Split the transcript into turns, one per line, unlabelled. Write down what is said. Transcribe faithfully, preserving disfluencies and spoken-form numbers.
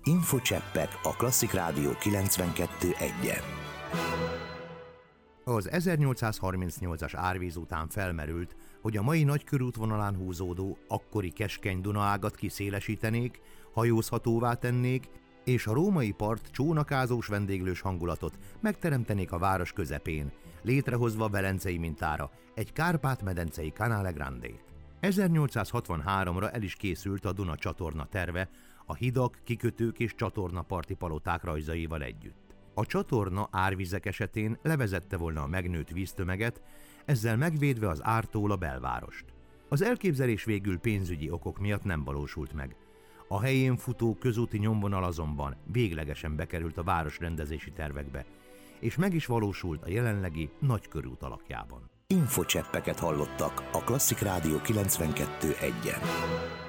Infocseppek a Klasszik Rádió kilencvenkettő egyen.
Az ezernyolcszázharmincnyolcas árvíz után felmerült, hogy a mai nagykörútvonalán húzódó, akkori keskeny Dunaágat kiszélesítenék, hajózhatóvá tennék, és a római part csónakázós vendéglős hangulatot megteremtenék a város közepén, létrehozva velencei mintára egy Kárpát-medencei Canale Grandét. ezernyolcszázhatvanháromra el is készült a Duna csatorna terve, a hidak, kikötők és csatornaparti paloták rajzaival együtt. A csatorna árvizek esetén levezette volna a megnőtt víztömeget, ezzel megvédve az ártól a belvárost. Az elképzelés végül pénzügyi okok miatt nem valósult meg. A helyén futó közúti nyomvonal azonban véglegesen bekerült a városrendezési tervekbe, és meg is valósult a jelenlegi nagykörút alakjában.
Infocseppeket hallottak a Klasszik Rádió kilencvenkettő egyen.